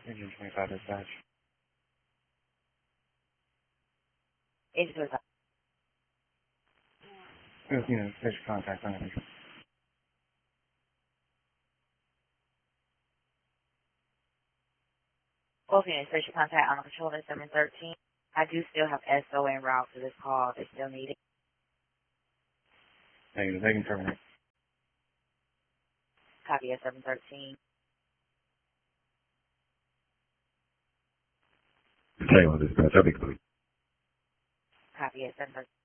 Engine 25 dispatch. Engine 25. Fish contact on it. Okay, special contact on controller 713. I do still have SO en route for this call. They still need it. Negative. They can terminate. Copy at 713. Hang on, dispatch. I'll be complete. Copy at 713.